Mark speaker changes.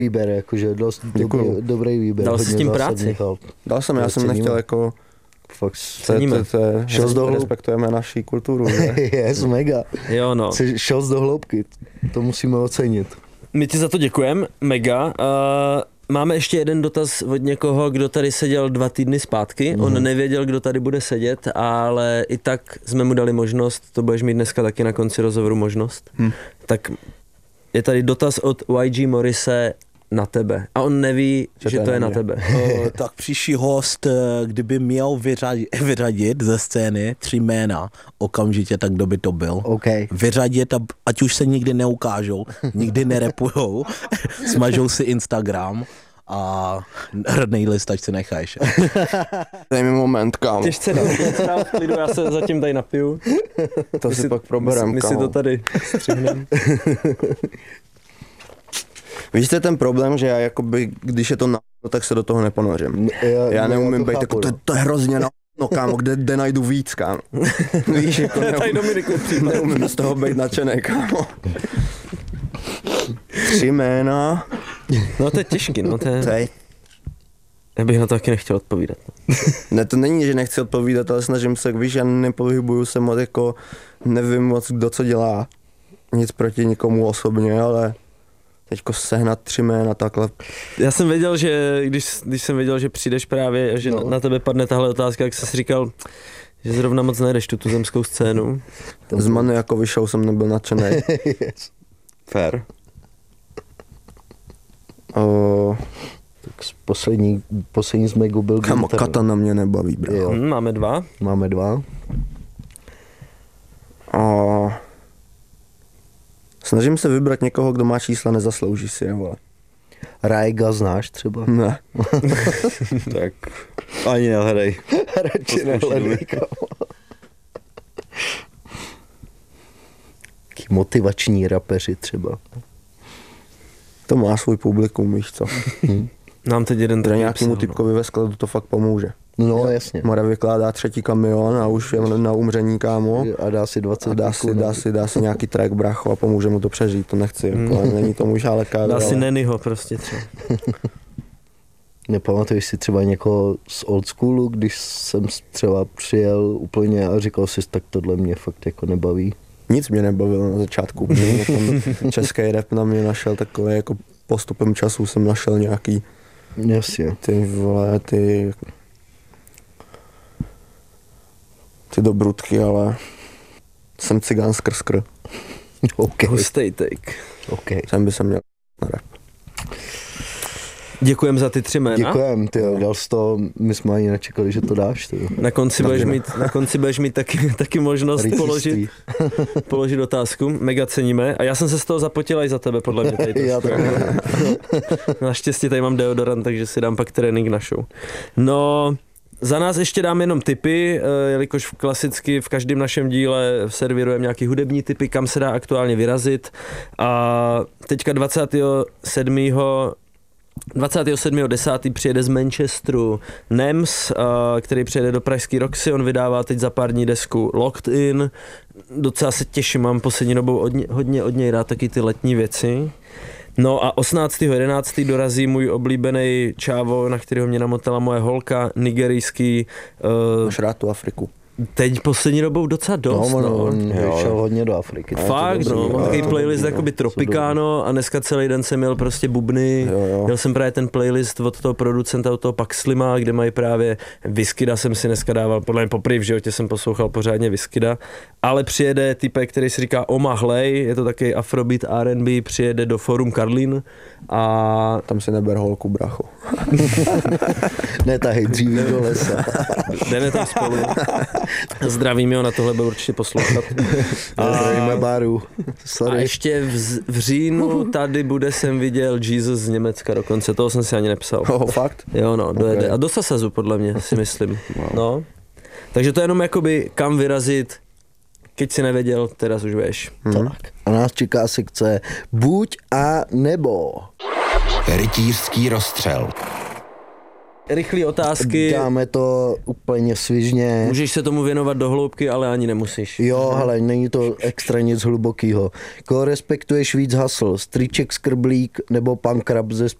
Speaker 1: výběr, jakože dost dobrý výběr.
Speaker 2: Dal jsi s tím práci?
Speaker 3: Dal jsem, já jsem nechtěl jako...
Speaker 1: Fakt
Speaker 3: respektujeme naši kulturu.
Speaker 1: Yes, mega.
Speaker 2: Jo, no.
Speaker 1: Jsi šel do hloubky, to musíme ocenit.
Speaker 2: My ti za to děkujeme, mega. Máme ještě jeden dotaz od někoho, kdo tady seděl 2 týdny zpátky. On nevěděl, kdo tady bude sedět, ale i tak jsme mu dali možnost, to budeš mít dneska taky na konci rozhovoru možnost. Tak je tady dotaz od YG Morrise na tebe. A on neví, že to je na tebe.
Speaker 4: Tak příští host, kdyby měl vyřadit ze scény 3 jména okamžitě, tak kdo by to byl?
Speaker 1: Okay.
Speaker 4: Vyřadit, ať už se nikdy neukážou, nikdy nerepujou, smažou si Instagram a rodnej list, ať si necháš.
Speaker 3: Dej mi moment, kámo.
Speaker 2: Těžce dám v klidu, já se zatím tady napiju.
Speaker 3: To si pak proberem,
Speaker 2: my si to tady střihneme.
Speaker 3: Víš, to je ten problém, že já jakoby, když je to tak se do toho neponořím. Já neumím být jako, to je hrozně no kámo, kde najdu víc, kámo. Víš, jako neumím z toho být nadšenej, kámo. 3 jména.
Speaker 2: No to je těžký, no to je... Já bych na to taky nechtěl odpovídat.
Speaker 3: Ne, to není, že nechci odpovídat, ale snažím se, víš, já nepohybuju se moc jako, nevím moc, kdo co dělá. Nic proti nikomu osobně, ale teďko sehnat 3 jména takhle.
Speaker 2: Já jsem věděl, že když jsem věděl, že přijdeš právě a že na tebe padne tahle otázka, jak jsi říkal, že zrovna moc nejdeš tu tuzemskou scénu.
Speaker 3: Z Maniakovy show jsem nebyl nadšenej.
Speaker 1: Yes.
Speaker 3: Fair.
Speaker 1: Tak poslední z Megu byl
Speaker 3: Kamo, Katana mě nebaví, bro.
Speaker 2: Máme 2.
Speaker 1: Máme 2.
Speaker 3: Snažím se vybrat někoho, kdo má čísla, nezaslouží si je, vole.
Speaker 1: Rajga znáš třeba?
Speaker 3: Ne.
Speaker 5: Tak ani nehledej.
Speaker 1: Radši nehledej, kamo. Taký motivační rapeři třeba.
Speaker 3: To má svůj publikum, víš co.
Speaker 2: Nám teď jeden
Speaker 3: tady nějakému typkovi ve skladu to fakt pomůže.
Speaker 1: No jasně.
Speaker 3: Mora vykládá 3. kamion a už je na umření, kámo.
Speaker 1: A dá si 20
Speaker 3: dá si nějaký track, bracho, a pomůže mu to přežít, to nechci, jako, není to můj žáleka.
Speaker 2: Dá si Nennyho prostě třeba.
Speaker 1: Nepamatuješ si třeba někoho z old schoolu, když jsem třeba přijel úplně a říkal si, tak tohle mě fakt jako nebaví?
Speaker 3: Nic mě nebavilo na začátku. Český rap na mě našel takové, jako postupem času jsem našel nějaký
Speaker 1: Jasně.
Speaker 3: Ty vole, ty dobrutky, ale jsem cigán skrz.
Speaker 1: Okay.
Speaker 2: Hustej take.
Speaker 1: Okay.
Speaker 3: Jsem by se měl na rap.
Speaker 2: Děkujem za ty 3 jména.
Speaker 1: Děkujem, tyjo, dal jsi to, my jsme ani nečekali, že to dáš, tyjo.
Speaker 2: Na konci budeš mít taky možnost položit otázku, mega ceníme. A já jsem se z toho zapotil i za tebe, podle mě tady.
Speaker 1: Já taky.
Speaker 2: Naštěstí tady mám deodorant, takže si dám pak trénink na show. No, za nás ještě dám jenom tipy, jelikož klasicky v každém našem díle servírujeme nějaký hudební tipy, kam se dá aktuálně vyrazit. A teďka 27.10. přijede z Manchesteru Nems, který přijede do pražský Roxy, on vydává teď za pár dní desku Locked In. Docela se těším, mám poslední dobou hodně od něj rád taky ty letní věci. No a 18.11. dorazí můj oblíbený čávo, na kterého mě namotala moje holka, nigerijský.
Speaker 3: Máš rád tu Afriku.
Speaker 2: Teď poslední dobou docela dost,
Speaker 1: on šel hodně do Afriky.
Speaker 2: Fakt, no, mám takový playlist jakoby Tropicano a dneska celý den jsem měl prostě bubny. Měl jsem právě ten playlist od toho producenta, od toho Paxlima, kde mají právě Wizkida, jsem si dneska dával, podle mě poprvé v životě jsem poslouchal pořádně Wizkida, ale přijede typek, který si říká Oma Hlej, je to taky Afrobeat R&B, přijede do Forum Karlín a...
Speaker 3: Tam si neber holku, bracho.
Speaker 1: Netahej dříví do lesa.
Speaker 2: Jdeme tam spolu. Zdravím, jo, na tohle byl určitě poslouchat.
Speaker 1: Zdravíme Báru.
Speaker 2: A ještě v říjnu tady bude, jsem viděl Jesus z Německa dokonce, toho jsem si ani nepsal.
Speaker 3: Fakt?
Speaker 2: Jo, no, dojede. Okay. A do Sasazu, podle mě, si myslím. Wow. No. Takže to je jenom jakoby kam vyrazit, keď si nevěděl, teraz už víš.
Speaker 1: Tak. A nás čeká sekce Buď a nebo.
Speaker 6: Rytířský rozstřel.
Speaker 2: Rychlé otázky.
Speaker 1: Dáme to úplně svižně.
Speaker 2: Můžeš se tomu věnovat do hloubky, ale ani nemusíš.
Speaker 1: Jo, hele, není to extra nic hlubokýho. Koho respektuješ víc Hustle? Strýček Skrblík nebo Pankrab ze